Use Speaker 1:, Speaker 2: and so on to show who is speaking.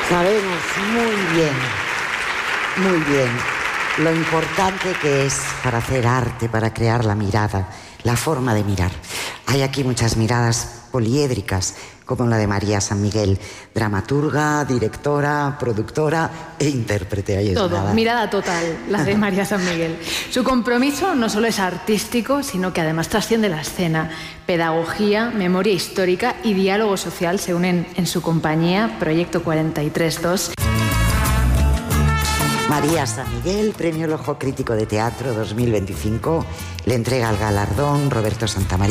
Speaker 1: Sabemos muy bien, lo importante que es para hacer arte, para crear la mirada, la forma de mirar. Hay aquí muchas miradas poliédricas, como la de María San Miguel, dramaturga, directora, productora e intérprete. Ahí es
Speaker 2: todo,
Speaker 1: nada.
Speaker 2: Mirada total, la de María San Miguel. Su compromiso no solo es artístico, sino que además trasciende la escena. Pedagogía, memoria histórica y diálogo social se unen en su compañía, Proyecto 43.2.
Speaker 1: María San Miguel, Premio El Ojo Crítico de Teatro 2025, le entrega el galardón Roberto Santamaría.